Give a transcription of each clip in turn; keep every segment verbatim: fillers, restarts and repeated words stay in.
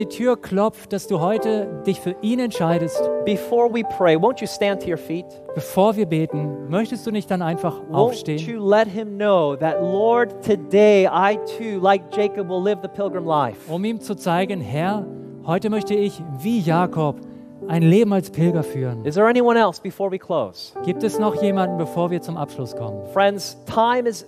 die Tür klopft, dass du heute dich für ihn entscheidest. Before we pray, won't you stand to your feet? Bevor wir beten, möchtest du nicht dann einfach Won't aufstehen? you let him know that, Lord, today I too, like Jacob, will live the pilgrim life? Um ihm zu zeigen, Herr, heute möchte ich wie Jakob ein Leben als Pilger führen. Is there anyone else before we close? Gibt es noch jemanden, bevor wir zum Abschluss kommen? Friends, time is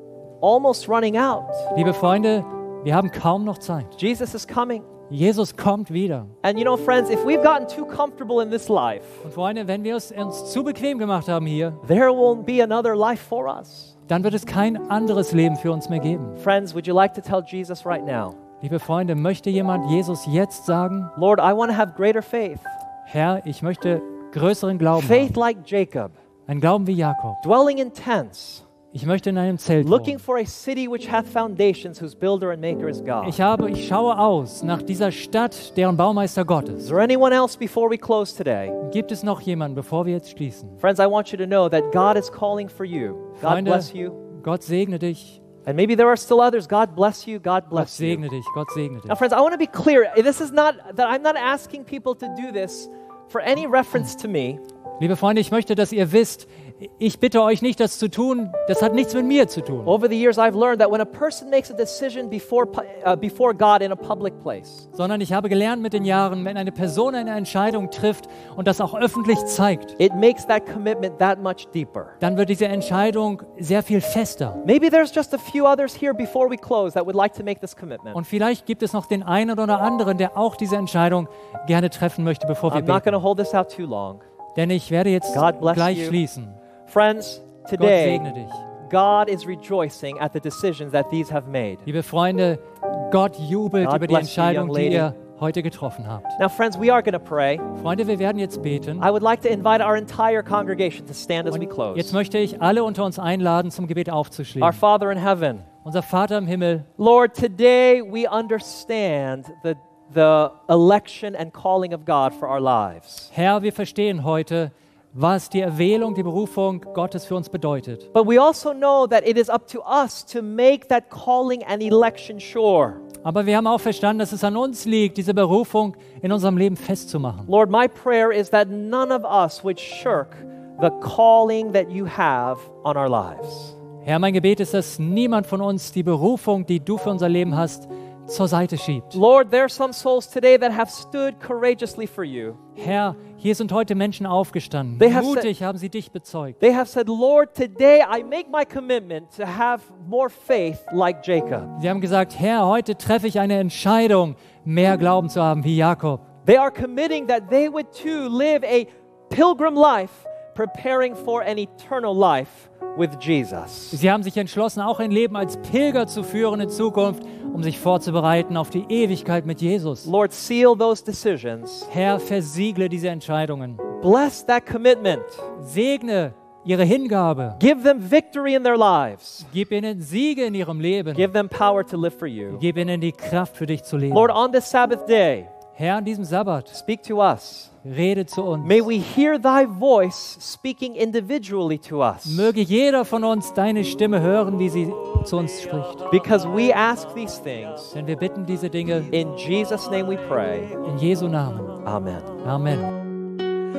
almost running out. Liebe Freunde, wir haben kaum noch Zeit. Jesus is coming. Jesus kommt wieder. And you know, friends, if we've gotten too comfortable in this life, Und Freunde, wenn wir es uns zu bequem gemacht haben hier, there won't be another life for us. dann wird es kein anderes Leben für uns mehr geben. Friends, would you like to tell Jesus right now, Liebe Freunde, möchte jemand Jesus jetzt sagen, Lord, I want to have greater faith. Herr, ich möchte größeren Glauben Faith haben. like Jacob, Ein Glauben wie Jakob. dwelling in tents, Ich möchte in einem Zelt looking wohnen. for a city which hath foundations, whose builder and maker is God. Ich habe, ich schaue aus nach dieser Stadt, deren Baumeister Gott Is ist. there anyone else before we close today? Gibt es noch jemanden, bevor wir jetzt schließen? Friends, I want you to know that God is calling for you. God Freunde, bless you. Gott segne dich. And maybe there are still others. God bless you. God Gott bless you. segne dich. Gott segne Now, dich. friends, I want to be clear. This is not that I'm not asking people to do this for any reference to me. Liebe Freunde, ich möchte, dass ihr wisst, ich bitte euch nicht, das zu tun. Das hat nichts mit mir zu tun. Over the years, I've learned that when a person makes a decision before pu- uh, before God in a public place, Sondern ich habe gelernt mit den Jahren, wenn eine Person eine Entscheidung trifft und das auch öffentlich zeigt, it makes that commitment that much deeper. dann wird diese Entscheidung sehr viel fester. Maybe there's just a few others here before we close that would like to make this commitment. Und vielleicht gibt es noch den einen oder anderen, der auch diese Entscheidung gerne treffen möchte, bevor wir I'm not going beten. to hold this out too long. Denn ich werde jetzt God bless gleich you. schließen. Friends, Gott today, segne dich. God is rejoicing at the decisions that these have made. Liebe Freunde, Gott jubelt God über die bless you, Entscheidung, young die lady. ihr heute getroffen habt. Now, friends, we are going to pray. Freunde, wir werden jetzt beten. I would like to invite our entire congregation to stand as we close. Jetzt möchte ich alle unter uns einladen, zum Gebet aufzustehen. Our Father in heaven, Unser Vater im Himmel, Lord, today we understand the, the election and calling of God for our lives. Herr, wir verstehen heute, was die Erwählung, die Berufung Gottes für uns bedeutet. But we also know that it is up to us to make that calling and election sure. Aber wir haben auch verstanden, dass es an uns liegt, diese Berufung in unserem Leben festzumachen. Lord, my prayer is that none of us would shirk the calling that you have on our lives. Herr, mein Gebet ist, dass niemand von uns die Berufung, die du für unser Leben hast, zur Seite schiebt. Lord, there are some souls today that have stood courageously for you. Herr, hier sind heute Menschen aufgestanden. They have Mutig haben sie dich bezeugt. They have said, Lord, today I make my commitment to have more faith like Jacob. Sie haben gesagt, Herr, heute treffe ich eine Entscheidung, mehr Glauben zu haben wie Jakob. They are committing that they would too live a pilgrim life, preparing for an eternal life with Jesus. Sie haben sich entschlossen, auch ein Leben als Pilger zu führen in Zukunft, um sich vorzubereiten auf die Ewigkeit mit Jesus. Lord, seal those decisions. Herr, versiegle diese Entscheidungen. Bless that commitment. Segne ihre Hingabe. Give them victory in their lives. Gib ihnen Siege in ihrem Leben. Give them power to live for you. Gib ihnen die Kraft für dich zu leben. Lord, on this Sabbath day, Herr, an diesem Sabbat, speak to us. rede zu uns. May we hear thy voice speaking individually to us. Möge jeder von uns deine Stimme hören, wie sie zu uns spricht. Because we ask these things. Denn wir bitten diese Dinge In Jesus' name we pray. in Jesu Namen. Amen. Amen.